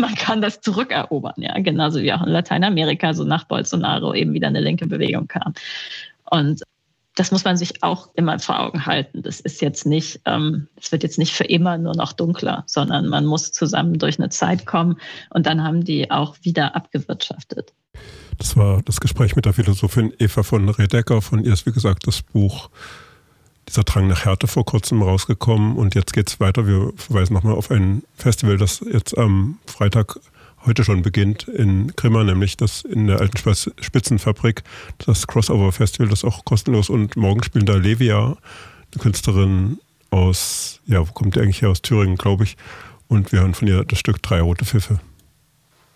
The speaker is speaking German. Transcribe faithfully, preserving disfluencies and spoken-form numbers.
man kann das zurückerobern, ja, genauso wie auch in Lateinamerika so nach Bolsonaro eben wieder eine linke Bewegung kam. Und das muss man sich auch immer vor Augen halten. Das ist jetzt nicht, ähm, es wird jetzt nicht für immer nur noch dunkler, sondern man muss zusammen durch eine Zeit kommen und dann haben die auch wieder abgewirtschaftet. Das war das Gespräch mit der Philosophin Eva von Redeker. Von ihr ist, wie gesagt, das Buch Dieser Drang nach Härte vor kurzem rausgekommen. Und jetzt geht es weiter. Wir verweisen nochmal auf ein Festival, das jetzt am Freitag heute schon beginnt in Grimma, nämlich das in der alten Spitzenfabrik, das Crossover Festival, das auch kostenlos, und morgen spielen da Levia, eine Künstlerin aus, ja, wo kommt die eigentlich her? Aus Thüringen, glaube ich. Und wir hören von ihr das Stück Drei rote Pfiffe.